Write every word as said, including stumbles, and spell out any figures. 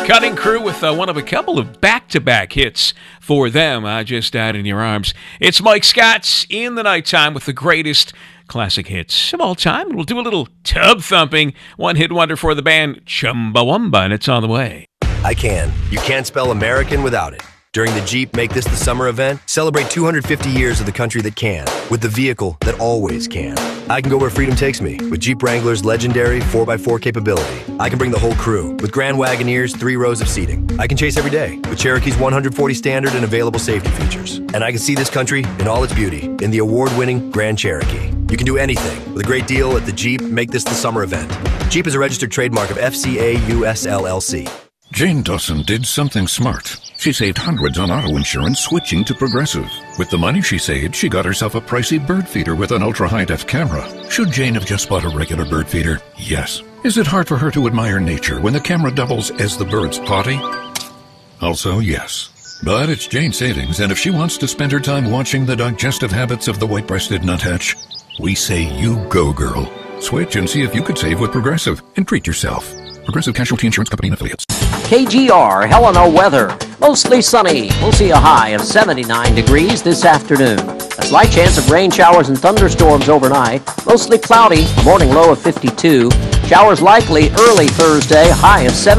Cutting Crew with uh, one of a couple of back-to-back hits for them. I Just Died in Your Arms. It's Mike Scott's In the Nighttime with the greatest classic hits of all time. We'll do a little tub thumping. One-hit wonder for the band Chumbawamba, and it's on the way. I can. You can't spell American without it. During the Jeep Make This the Summer event, celebrate two hundred fifty years of the country that can, with the vehicle that always can. I can go where freedom takes me, with Jeep Wrangler's legendary four by four capability. I can bring the whole crew, with Grand Wagoneer's three rows of seating. I can chase every day, with Cherokee's one hundred forty standard and available safety features. And I can see this country in all its beauty, in the award-winning Grand Cherokee. You can do anything, with a great deal at the Jeep Make This the Summer event. Jeep is a registered trademark of F C A U S L L C. Jane Dawson did something smart. She saved hundreds on auto insurance switching to Progressive. With the money she saved, she got herself a pricey bird feeder with an ultra-high-def camera. Should Jane have just bought a regular bird feeder? Yes. Is it hard for her to admire nature when the camera doubles as the bird's potty? Also, yes. But it's Jane's savings, and if she wants to spend her time watching the digestive habits of the white-breasted nuthatch, we say you go, girl. Switch and see if you could save with Progressive and treat yourself. Progressive Casualty Insurance Company and Affiliates. K G R Helena weather. Mostly sunny. We'll see a high of seventy-nine degrees this afternoon. A slight chance of rain showers and thunderstorms overnight. Mostly cloudy. A morning low of fifty-two. Showers likely early Thursday. High of seventy.